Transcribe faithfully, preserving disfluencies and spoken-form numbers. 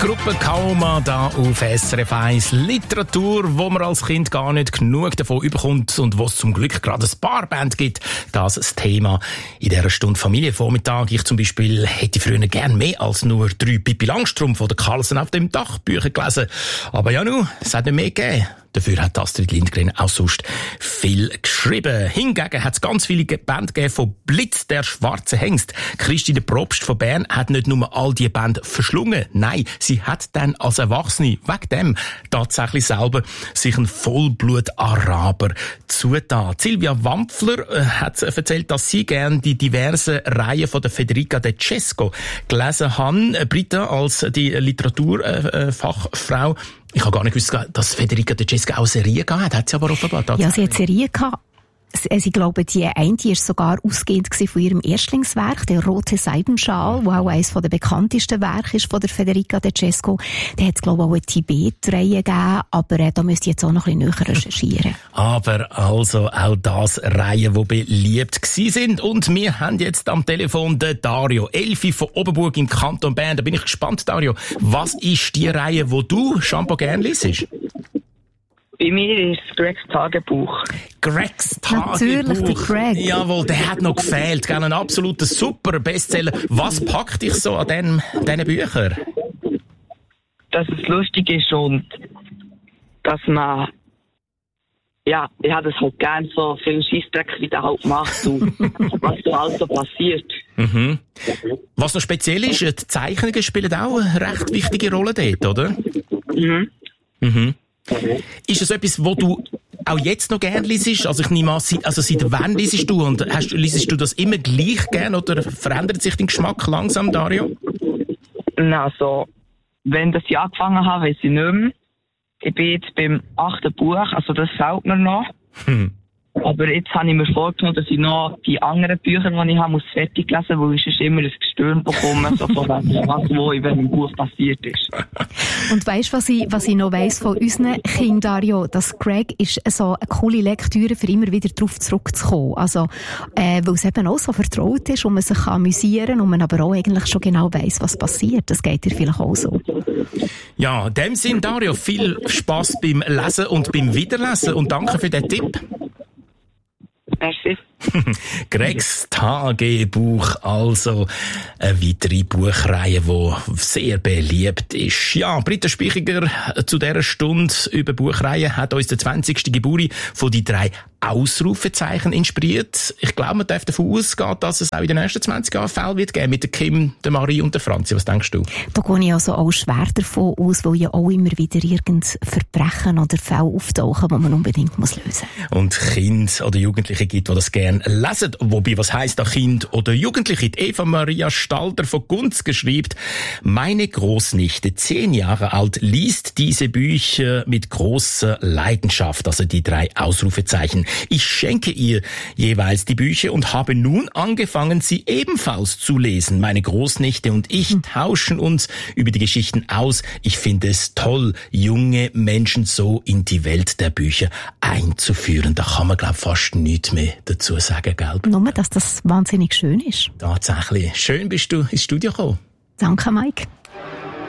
Gruppe Kaoma da auf S R F eins. Literatur, wo man als Kind gar nicht genug davon überkommt und wo es zum Glück gerade ein paar Band gibt. Das ist das Thema in dieser Stunde Familienvormittag. Ich zum Beispiel hätte früher gern mehr als nur drei Pippi Langstrumpf oder Carlsen auf dem Dach Bücher gelesen. Aber ja nu, es hat nicht mehr gegeben. Dafür hat Astrid Lindgren auch sonst viel geschrieben. Hingegen hat es ganz viele Bände gegeben von Blitz, der schwarze Hengst. Christine Probst von Bern hat nicht nur all die Bände verschlungen. Nein, sie hat dann als Erwachsene wegen dem tatsächlich selber sich einen Vollblut-Araber zugetan. Silvia Wampfler äh, hat erzählt, dass sie gerne die diversen Reihen von der Federica De Cesco gelesen haben. Britta als die Literaturfachfrau. Äh, Ich habe gar nicht gewusst, dass Federica De Cesco auch Serien gehabt hat. Hat sie aber offenbar tatsächlich. Ja, sie hat Serien gehabt. Ich glaube, die eine die war sogar ausgehend von ihrem Erstlingswerk, der Rote Seidenschal, wo auch eines der bekanntesten Werke ist von der Federica De Cesco. Da hat es, glaube ich, auch eine Tibet-Reihe gegeben, aber äh, da müsst ihr jetzt auch noch ein bisschen näher recherchieren. Aber also auch das Reihen, die beliebt gewesen sind. Und wir haben jetzt am Telefon den Dario Elfi von Oberburg im Kanton Bern. Da bin ich gespannt, Dario. Was ist die Reihe, die du schon gerne liest? Bei mir ist es Gregs Tagebuch. Gregs Tagebuch. Natürlich, der Greg. Jawohl, der hat noch gefehlt. Ein absoluter super Bestseller. Was packt dich so an diesen, diesen Büchern? Dass es lustig ist und dass man, ja, ich habe das halt gern so viel Scheissdreck, wie der halt macht und was da alles so passiert. Mhm. Was noch speziell ist, die Zeichnungen spielen auch eine recht wichtige Rolle dort, oder? Mhm. Mhm. Ist es etwas, wo du auch jetzt noch gerne liest? Also ich nehme an, also seit wann liest du? Und hast, liest du das immer gleich gern oder verändert sich dein Geschmack langsam, Dario? Also, wenn das Jahr angefangen habe, weiß ich nicht mehr. Ich bin jetzt beim achten Buch, also das fehlt mir noch. Hm. Aber jetzt habe ich mir vorgenommen, dass ich noch die anderen Bücher, die ich habe, muss fertig lesen, weil ich sonst immer ein Gestöhn bekomme, so von dem, was wo in welchem Buch passiert ist. Und weisst du, was ich, was ich noch weiss von unseren Kindern, Dario? Dass Greg ist so eine coole Lektüre, für immer wieder darauf zurückzukommen. Also, äh, weil es eben auch so vertraut ist und man sich amüsieren kann und man aber auch eigentlich schon genau weiss, was passiert. Das geht dir vielleicht auch so. Ja, in dem Sinn, Dario, viel Spass beim Lesen und beim Wiederlesen und danke für den Tipp. Merci. Gregs Tagebuch, also eine weitere Buchreihe, die sehr beliebt ist. Ja, Britta Spichiger zu dieser Stunde über Buchreihen hat uns der zwanzigste Geburtstag von die drei Ausrufezeichen inspiriert. Ich glaube, man darf davon ausgehen, dass es auch in den nächsten zwanzig Jahren Fälle wird geben mit der Kim, der Marie und der Franzi. Was denkst du? Da gehe ich also auch schwer davon aus, weil ja auch immer wieder irgend Verbrechen oder Fälle auftauchen, die man unbedingt muss lösen muss. Und Kinder oder Jugendliche gibt, die das gerne lesen. Wobei, was heisst da Kind oder Jugendliche? Die Eva Maria Stalder von Gunz geschrieben: Meine Großnichte, zehn Jahre alt, liest diese Bücher mit großer Leidenschaft, also die drei Ausrufezeichen. Ich schenke ihr jeweils die Bücher und habe nun angefangen, sie ebenfalls zu lesen. Meine Großnichte und ich tauschen uns über die Geschichten aus. Ich finde es toll, junge Menschen so in die Welt der Bücher einzuführen. Da kann man, glaube ich, fast nichts mehr dazu sagen, gell? Nur, dass das wahnsinnig schön ist. Tatsächlich. Schön bist du ins Studio gekommen. Danke, Mike.